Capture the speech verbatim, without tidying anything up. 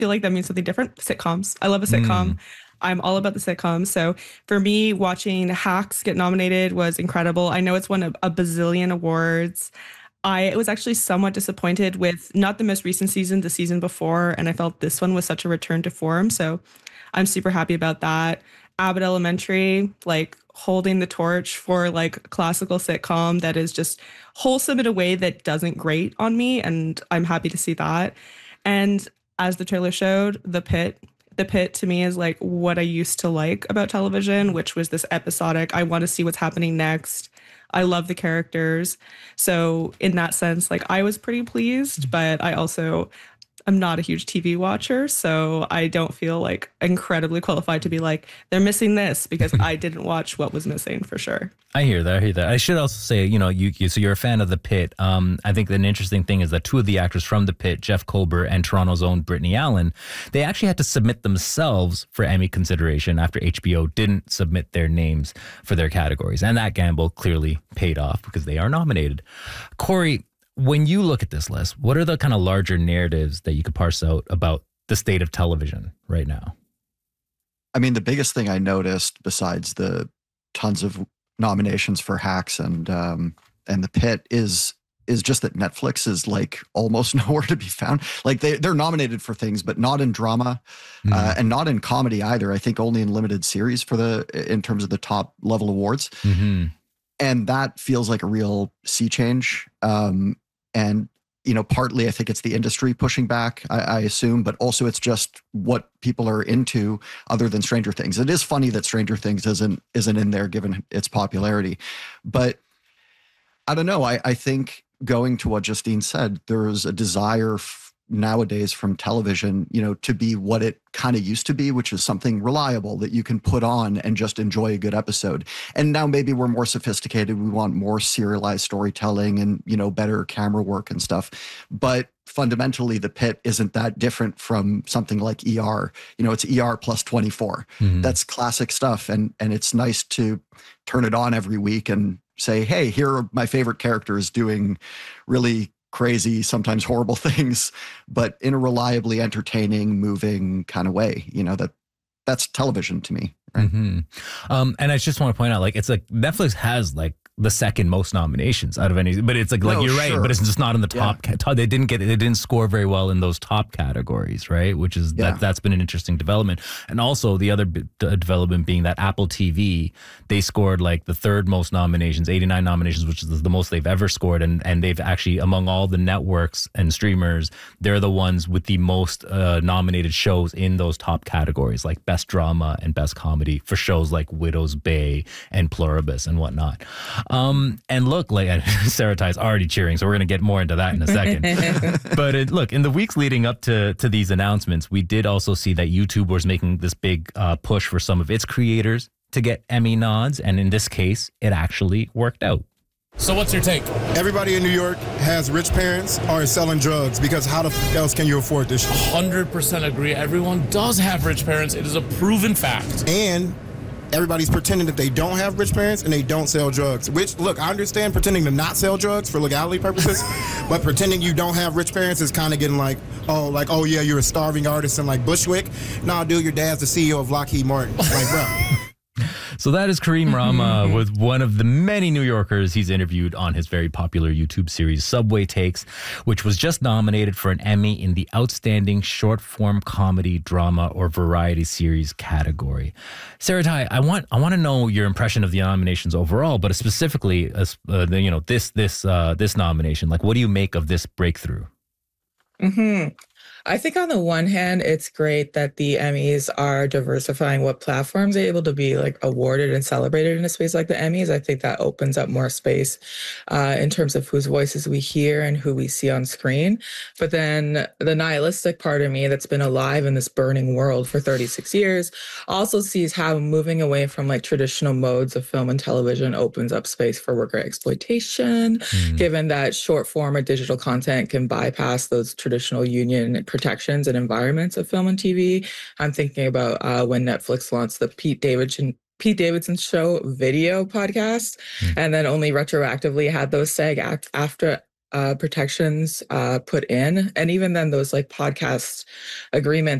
feel like that means something different. Sitcoms. I love a sitcom. Mm. I'm all about the sitcoms. So for me, watching Hacks get nominated was incredible. I know it's won a, a bazillion awards. I was actually somewhat disappointed with not the most recent season, the season before, and I felt this one was such a return to form. So I'm super happy about that. Abbott Elementary, like holding the torch for like a classical sitcom that is just wholesome in a way that doesn't grate on me, and I'm happy to see that. And as the trailer showed, The Pit. The Pit to me is like what I used to like about television, which was this episodic, I want to see what's happening next. I love the characters. So in that sense, like I was pretty pleased, but I also I'm not a huge T V watcher, so I don't feel like incredibly qualified to be like, they're missing this because I didn't watch what was missing for sure. I hear that. I hear that. I should also say, you know, you, you so you're a fan of The Pit. Um, I think an interesting thing is that two of the actors from The Pit, Jeff Kober and Toronto's own Brittany Allen, they actually had to submit themselves for Emmy consideration after H B O didn't submit their names for their categories. And that gamble clearly paid off because they are nominated. Corey, when you look at this list, what are the kind of larger narratives that you could parse out about the state of television right now? I mean, the biggest thing I noticed, besides the tons of nominations for Hacks and um, and The Pit, is is just that Netflix is like almost nowhere to be found. Like they they're nominated for things, but not in drama, mm. uh, and not in comedy either. I think only in limited series for the in terms of the top level awards. Mm-hmm. And that feels like a real sea change. Um, and, you know, partly I think it's the industry pushing back, I, I assume, but also it's just what people are into other than Stranger Things. It is funny that Stranger Things isn't isn't in there given its popularity. But I don't know. I, I think going to what Justine said, there's a desire f- nowadays from television, you know, to be what it kind of used to be, which is something reliable that you can put on and just enjoy a good episode. And now maybe we're more sophisticated. We want more serialized storytelling and, you know, better camera work and stuff. But fundamentally, The Pit isn't that different from something like E R. You know, it's E R plus twenty-four. Mm-hmm. That's classic stuff. And, and it's nice to turn it on every week and say, hey, here are my favorite characters doing really crazy, sometimes horrible things, but in a reliably entertaining, moving kind of way. You know, that that's television to me. Right? Mm-hmm. Um, and I just want to point out, like, it's like Netflix has like the second most nominations out of any, but it's like, like no, you're right, sure. but it's just not in the top. Yeah. Ca- they didn't get, they didn't score very well in those top categories, right? Which is yeah. that that's been an interesting development. And also the other b- development being that Apple T V, they scored like the third most nominations, eighty-nine nominations, which is the most they've ever scored. And and they've actually, among all the networks and streamers, they're the ones with the most uh, nominated shows in those top categories, like best drama and best comedy for shows like Widow's Bay and Pluribus and whatnot. Um, and look, like Sarah Ty's already cheering, so we're going to get more into that in a second. But it, look, in the weeks leading up to, to these announcements, we did also see that YouTube was making this big uh, push for some of its creators to get Emmy nods. And in this case, it actually worked out. So what's your take? Everybody in New York has rich parents or is selling drugs, because how the f- else can you afford this shit? one hundred percent agree. Everyone does have rich parents. It is a proven fact. And everybody's pretending that they don't have rich parents and they don't sell drugs. Which, look, I understand pretending to not sell drugs for legality purposes, but pretending you don't have rich parents is kind of getting like, oh, like, oh yeah, you're a starving artist in like Bushwick. Nah, dude, your dad's the C E O of Lockheed Martin. Like, bro. So that is Kareem Rama with one of the many New Yorkers he's interviewed on his very popular YouTube series Subway Takes, which was just nominated for an Emmy in the Outstanding Short Form Comedy, Drama, or Variety Series category. Sarah Ty, I want I want to know your impression of the nominations overall, but specifically, uh, the, you know, this this uh, this nomination. Like, what do you make of this breakthrough? Mm-hmm. I think on the one hand, it's great that the Emmys are diversifying what platforms are able to be like awarded and celebrated in a space like the Emmys. I think that opens up more space uh, in terms of whose voices we hear and who we see on screen. But then the nihilistic part of me that's been alive in this burning world for thirty-six years also sees how moving away from like traditional modes of film and television opens up space for worker exploitation, mm. given that short form or digital content can bypass those traditional union protections and environments of film and T V. I'm thinking about uh, when Netflix launched the Pete Davidson Pete Davidson Show video podcast, mm. and then only retroactively had those SAG act after uh, protections uh, put in. And even then, those like podcast agreements